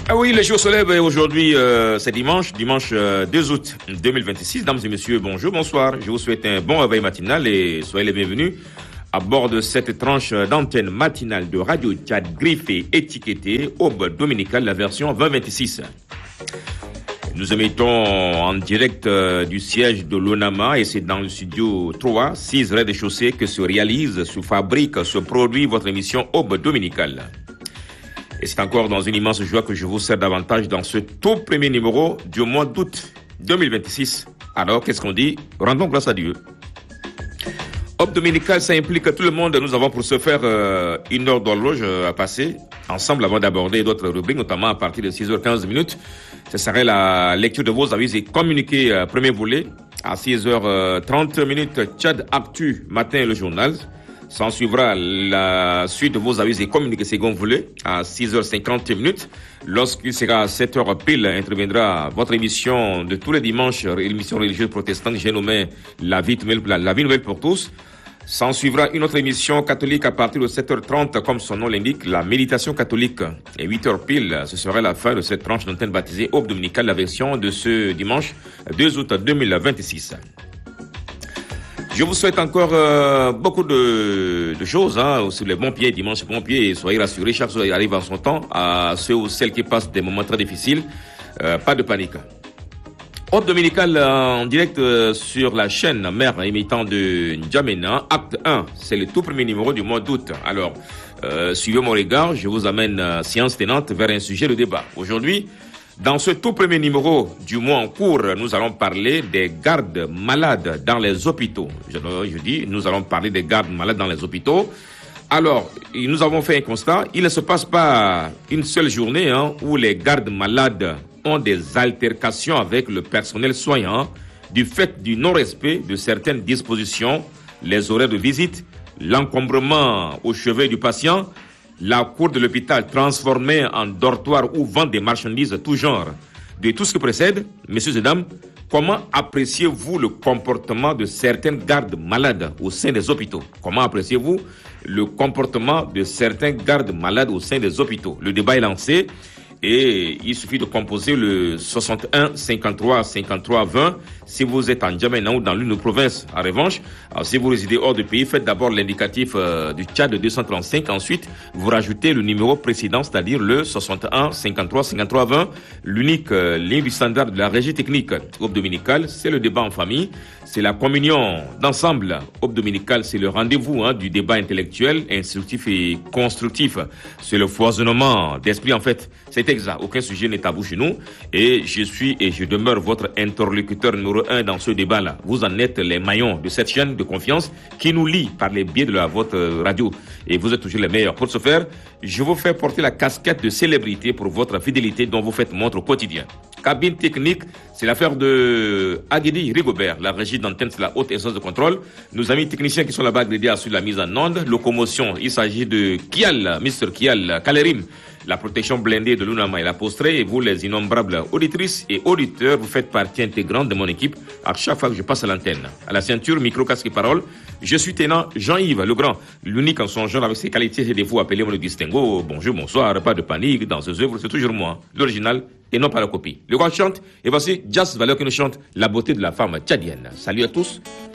Ah oui, les jours se lèvent et aujourd'hui, c'est dimanche 2 août 2026. Dames et messieurs, bonjour, bonsoir. Je vous souhaite un bon réveil matinal et soyez les bienvenus à bord de cette tranche d'antenne matinale de Radio Tchad griffée, étiquetée, Aube dominicale, la version 2026. Nous émettons en direct du siège de l'ONAMA et c'est dans le studio 3, 6 rez-de-chaussée que se réalise, se fabrique, se produit votre émission Aube dominicale. Et c'est encore dans une immense joie que je vous sers davantage dans ce tout premier numéro du mois d'août 2026. Alors, qu'est-ce qu'on dit? Rendons grâce à Dieu. Aube dominicale, ça implique tout le monde. Nous avons pour ce faire une heure d'horloge à passer ensemble avant d'aborder d'autres rubriques, notamment à partir de 6h15 minutes. Ce serait la lecture de vos avis et communiqués, premier volet. À 6h30 minutes, Tchad Actu, matin le journal. S'en suivra la suite de vos avis et communiqués second volet à 6h50 minutes. Lorsqu'il sera à 7h pile, interviendra votre émission de tous les dimanches, émission religieuse protestante, j'ai nommé la vie nouvelle pour tous. S'en suivra une autre émission catholique à partir de 7h30, comme son nom l'indique, la méditation catholique. Et 8h pile, ce sera la fin de cette tranche d'antenne baptisée Aube dominicale, la version de ce dimanche 2 août 2026. Je vous souhaite encore beaucoup de choses, sur les bons pieds, dimanche bons pieds, et soyez rassurés, chaque chose arrive en son temps. À ceux ou celles qui passent des moments très difficiles, pas de panique. Aube dominicale en direct sur la chaîne mère émettant de N'Djamena, acte 1, c'est le tout premier numéro du mois d'août. Alors, suivez mon regard, je vous amène séance tenante vers un sujet de débat. Aujourd'hui, dans ce tout premier numéro du mois en cours, nous allons parler des gardes malades dans les hôpitaux. Je dis, nous allons parler des gardes malades dans les hôpitaux. Alors, nous avons fait un constat. Il ne se passe pas une seule journée où les gardes malades ont des altercations avec le personnel soignant du fait du non-respect de certaines dispositions, les horaires de visite, l'encombrement au chevet du patient, la cour de l'hôpital transformée en dortoir où vendent des marchandises tout genre. De tout ce qui précède, messieurs et dames, comment appréciez-vous le comportement de certaines gardes malades au sein des hôpitaux? Comment appréciez-vous le comportement de certains gardes malades au sein des hôpitaux? Le débat est lancé et il suffit de composer le 61 53 53 20 si vous êtes en N'Djamena ou dans l'une de nos provinces. En revanche, si vous résidez hors du pays, faites d'abord l'indicatif du Tchad de 235. Ensuite, vous rajoutez le numéro précédent, c'est-à-dire le 61 53 53 20, l'unique ligne du standard de la régie technique. Aube dominicale, c'est le débat en famille, c'est la communion d'ensemble. Aube dominicale, c'est le rendez-vous du débat intellectuel, instructif et constructif. C'est le foisonnement d'esprit en fait. C'est exact, aucun sujet n'est tabou chez nous et je suis et je demeure votre interlocuteur numéro 1 dans ce débat-là. Vous en êtes les maillons de cette chaîne de confiance qui nous lie par les biais de votre radio et vous êtes toujours les meilleurs. Pour ce faire, je vous fais porter la casquette de célébrité pour votre fidélité dont vous faites montre au quotidien. Cabine technique, c'est l'affaire de Aguedi Rigobert. La régie d'antenne, c'est la haute instance de contrôle. Nos amis techniciens qui sont là-bas agréés à suivre la mise en onde. Locomotion, il s'agit de Kial, Mr. Kial, Kalerim. La protection blindée de l'UNAMA et la postrée, et vous les innombrables auditrices et auditeurs, vous faites partie intégrante de mon équipe à chaque fois que je passe à l'antenne. À la ceinture, micro, casque et parole, je suis tenant Jean-Yves Legrand, l'unique en son genre avec ses qualités et défauts, appelez-moi le distinguo, bonjour, bonsoir, pas de panique, dans ces œuvres, c'est toujours moi, l'original et non pas la copie. Le roi chante, et voici Jazz Valeur qui nous chante la beauté de la femme tchadienne. Salut à tous.